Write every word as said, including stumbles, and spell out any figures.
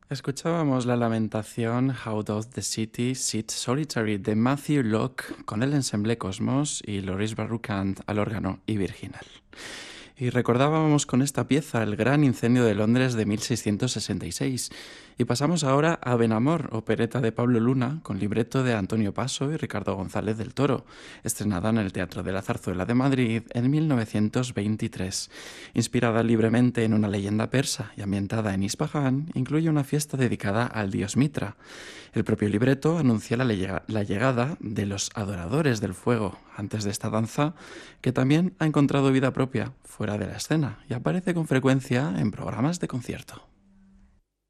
Escuchábamos la lamentación How Does the City Sit Solitary de Matthew Locke con el ensemble Cosmos y Loris Baruchand al órgano y virginal. Y recordábamos con esta pieza el gran incendio de Londres de mil seiscientos sesenta y seis. Y pasamos ahora a Benamor, opereta de Pablo Luna, con libreto de Antonio Paso y Ricardo González del Toro, estrenada en el Teatro de la Zarzuela de Madrid en mil novecientos veintitrés. Inspirada libremente en una leyenda persa y ambientada en Isfahán, incluye una fiesta dedicada al dios Mitra. El propio libreto anuncia la, lega- la llegada de los adoradores del fuego antes de esta danza, que también ha encontrado vida propia fuera de la escena y aparece con frecuencia en programas de concierto.